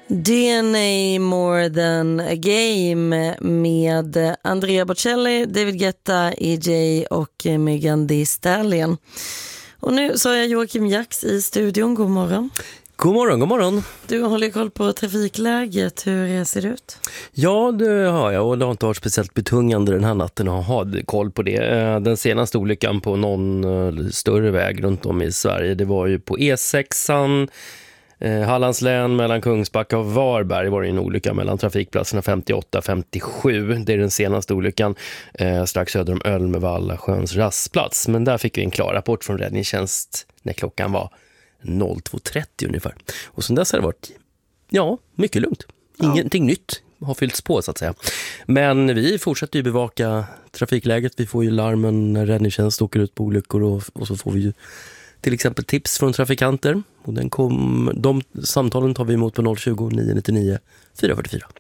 DNA More Than A Game med Andrea Bocelli, David Guetta, EJ och Megan Thee Stallion. Och nu så har jag Joakim Jax i studion. God morgon. God morgon, god morgon. Du håller koll på trafikläget. Hur ser det ut? Ja, det har jag, och det har inte varit speciellt betungande den här natten att ha koll på det. Den senaste olyckan på någon större väg runt om i Sverige, det var ju på E6an, Hallands län mellan Kungsbacka och Varberg var det en olycka mellan trafikplatserna 58-57. Det är den senaste olyckan strax söder om Ölmevalla sjöns rastplats. Men där fick vi en klar rapport från räddningstjänst när klockan var 02.30 ungefär. Och sen dess har det varit, mycket lugnt. Ingenting nytt har fyllts på så att säga. Men vi fortsätter ju bevaka trafikläget. Vi får ju larmen när räddningstjänst åker ut på olyckor och så får vi ju till exempel tips från trafikanter. Och de samtalen tar vi emot på 020 999 444.